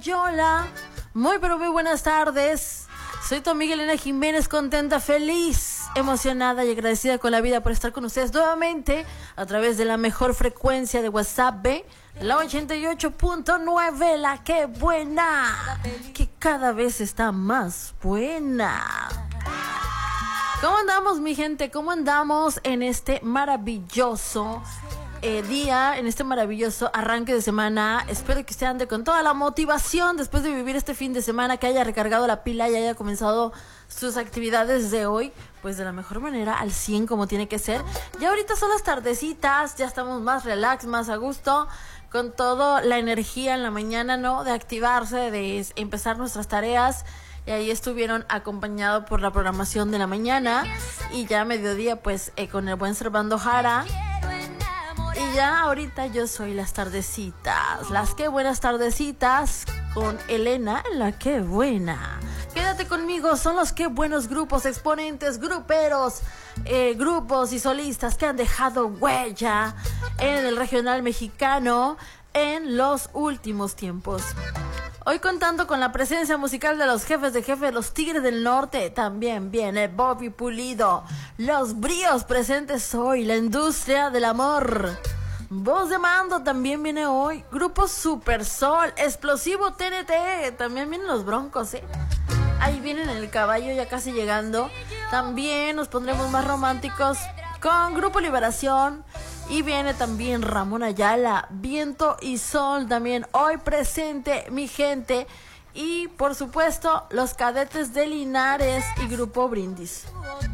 Hola, muy pero muy buenas tardes. Soy tu amiga Elena Jiménez, contenta, feliz, emocionada y agradecida con la vida por estar con ustedes nuevamente a través de la mejor frecuencia de WhatsApp, la 88.9, la que buena, que cada vez está más buena. ¿Cómo andamos, mi gente? ¿Cómo andamos en este maravilloso día, en este maravilloso arranque de semana? Espero que usted ande con toda la motivación después de vivir este fin de semana, que haya recargado la pila y haya comenzado sus actividades de hoy, pues de la mejor manera, al 100 como tiene que ser. Ya ahorita son las tardecitas, ya estamos más relax, más a gusto, con toda la energía en la mañana, ¿no? De activarse, de empezar nuestras tareas. Y ahí estuvieron acompañados por la programación de la mañana. Y ya a mediodía, pues, con el buen Servando Jara. Y ya ahorita yo soy las tardecitas. Las que buenas tardecitas con Elena, la que buena. Quédate conmigo, son los que buenos grupos, exponentes, gruperos, grupos y solistas que han dejado huella en el regional mexicano en los últimos tiempos. Hoy contando con la presencia musical de los jefes de jefe, los Tigres del Norte, también viene Bobby Pulido, los Bríos presentes hoy, la Industria del Amor, Voz de Mando también viene hoy, Grupo Super Sol, Explosivo TNT, también vienen los Broncos, ahí vienen el caballo ya casi llegando. También nos pondremos más románticos con Grupo Liberación. Y viene también Ramón Ayala, Viento y Sol también hoy presente, mi gente. Y por supuesto, los Cadetes de Linares y Grupo Brindis.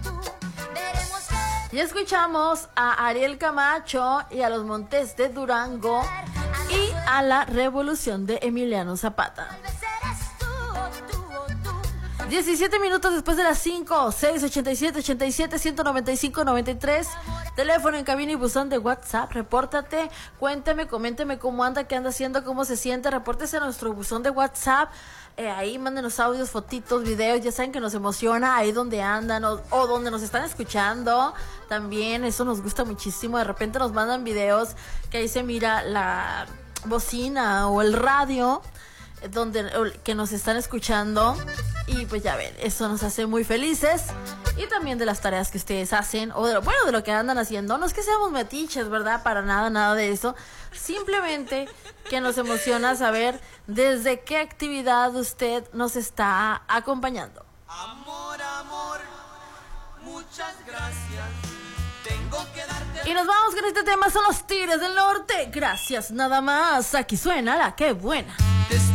Ya escuchamos a Ariel Camacho y a los Montes de Durango y a la Revolución de Emiliano Zapata. 17 minutos después de las 5, 687 87 195 93. Teléfono en cabina y buzón de WhatsApp. Repórtate, cuéntame, coménteme cómo anda, qué anda haciendo, cómo se siente. Repórtese a nuestro buzón de WhatsApp. Ahí mándenos audios, fotitos, videos. Ya saben que nos emociona ahí donde andan o donde nos están escuchando. También eso nos gusta muchísimo. De repente nos mandan videos que ahí se mira la bocina o el radio que nos están escuchando. Y pues ya ven, eso nos hace muy felices. Y también de las tareas que ustedes hacen, o de lo que andan haciendo. No es que seamos metiches, ¿verdad? Para nada de eso. Simplemente que nos emociona saber desde qué actividad usted nos está acompañando. Amor, amor, muchas gracias. Tengo que darte... Y nos vamos con este tema, son los Tigres del Norte. Gracias, nada más. Aquí suena la que buena.